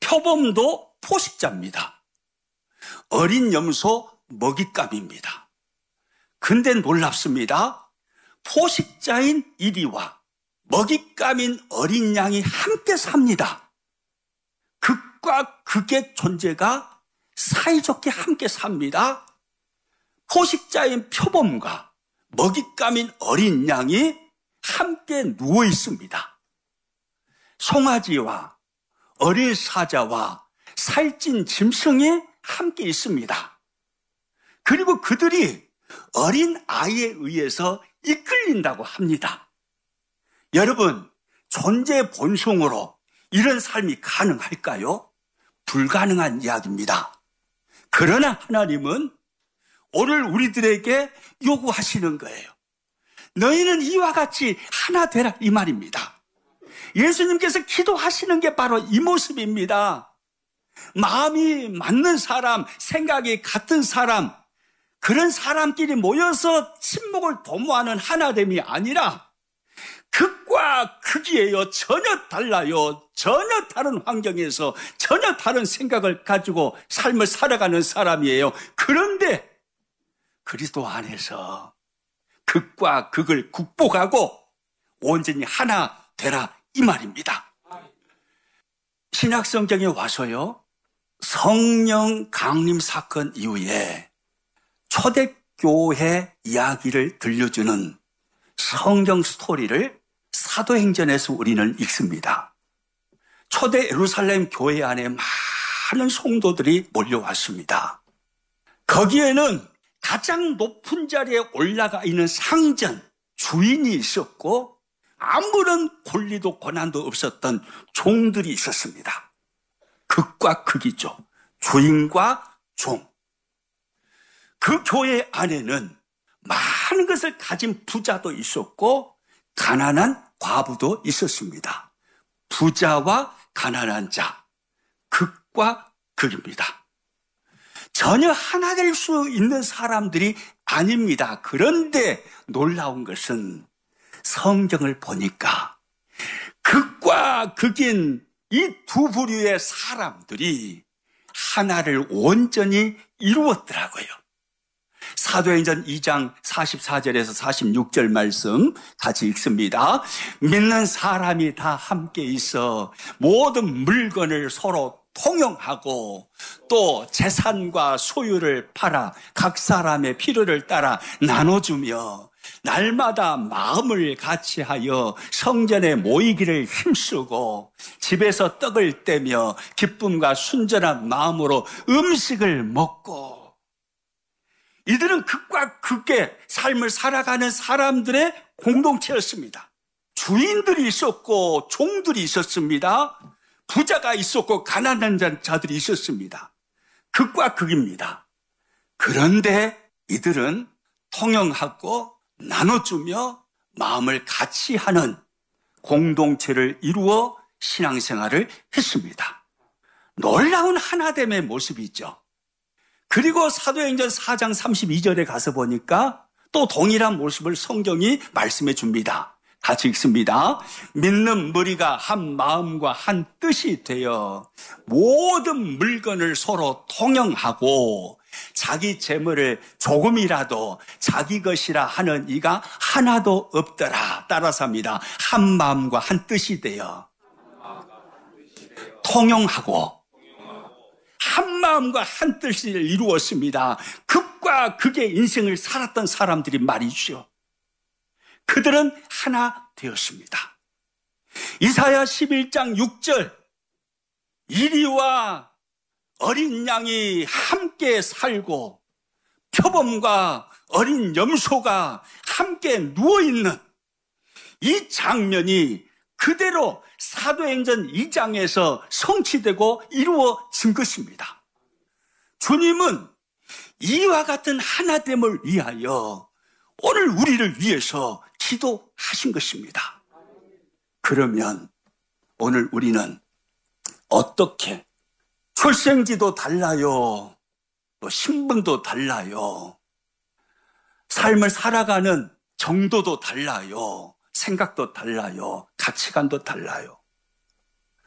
표범도 포식자입니다. 어린 염소 먹잇감입니다. 근데 놀랍습니다. 포식자인 이리와 먹잇감인 어린 양이 함께 삽니다. 극과 극의 존재가 사이좋게 함께 삽니다. 포식자인 표범과 먹잇감인 어린 양이 함께 누워 있습니다. 송아지와 어린 사자와 살찐 짐승이 함께 있습니다. 그리고 그들이 어린 아이에 의해서 이끌린다고 합니다. 여러분, 존재 본성으로 이런 삶이 가능할까요? 불가능한 이야기입니다. 그러나 하나님은 오늘 우리들에게 요구하시는 거예요. 너희는 이와 같이 하나 되라, 이 말입니다. 예수님께서 기도하시는 게 바로 이 모습입니다. 마음이 맞는 사람, 생각이 같은 사람, 그런 사람끼리 모여서 친목을 도모하는 하나됨이 아니라 극과 극이에요. 전혀 달라요. 전혀 다른 환경에서 전혀 다른 생각을 가지고 삶을 살아가는 사람이에요. 그런데 그리스도 안에서 극과 극을 극복하고 온전히 하나 되라, 이 말입니다. 신약성경에 와서요, 성령 강림 사건 이후에 초대교회 이야기를 들려주는 성경 스토리를 사도행전에서 우리는 읽습니다. 초대 예루살렘 교회 안에 많은 성도들이 몰려왔습니다. 거기에는 가장 높은 자리에 올라가 있는 상전, 주인이 있었고 아무런 권리도 권한도 없었던 종들이 있었습니다. 극과 극이죠. 주인과 종. 그 교회 안에는 많은 것을 가진 부자도 있었고 가난한 과부도 있었습니다. 부자와 가난한 자, 극과 극입니다. 전혀 하나 될 수 있는 사람들이 아닙니다. 그런데 놀라운 것은 성경을 보니까 극과 극인 이 두 부류의 사람들이 하나를 온전히 이루었더라고요. 사도행전 2장 44절에서 46절 말씀 같이 읽습니다. 믿는 사람이 다 함께 있어 모든 물건을 서로 통용하고 또 재산과 소유를 팔아 각 사람의 필요를 따라 나눠주며 날마다 마음을 같이하여 성전에 모이기를 힘쓰고 집에서 떡을 떼며 기쁨과 순전한 마음으로 음식을 먹고. 이들은 극과 극의 삶을 살아가는 사람들의 공동체였습니다. 주인들이 있었고 종들이 있었습니다. 부자가 있었고 가난한 자들이 있었습니다. 극과 극입니다. 그런데 이들은 통용하고 나눠주며 마음을 같이 하는 공동체를 이루어 신앙생활을 했습니다. 놀라운 하나됨의 모습이죠. 그리고 사도행전 4장 32절에 가서 보니까 또 동일한 모습을 성경이 말씀해 줍니다. 같이 읽습니다. 믿는 무리가 한 마음과 한 뜻이 되어 모든 물건을 서로 통용하고 자기 재물을 조금이라도 자기 것이라 하는 이가 하나도 없더라. 따라서 합니다. 한 마음과 한 뜻이 되어 통용하고 한 마음과 한 뜻을 이루었습니다. 극과 극의 인생을 살았던 사람들이 말이죠. 그들은 하나 되었습니다. 이사야 11장 6절 이리와 어린 양이 함께 살고 표범과 어린 염소가 함께 누워있는 이 장면이 그대로 사도행전 2장에서 성취되고 이루어진 것입니다. 주님은 이와 같은 하나됨을 위하여 오늘 우리를 위해서 기도하신 것입니다. 그러면 오늘 우리는 어떻게 출생지도 달라요. 또 신분도 달라요. 삶을 살아가는 정도도 달라요. 생각도 달라요. 가치관도 달라요.